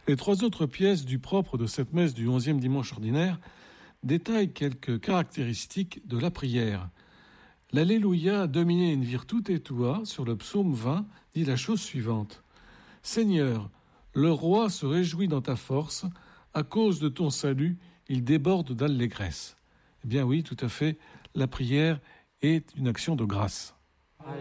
Les trois autres pièces du propre de cette messe du 11e dimanche ordinaire détaillent quelques caractéristiques de la prière. L'Alléluia Domine in virtute tua sur le psaume 20 dit la chose suivante. Seigneur, le roi se réjouit dans ta force, à cause de ton salut, il déborde d'allégresse. Eh bien oui, tout à fait, la prière est une action de grâce.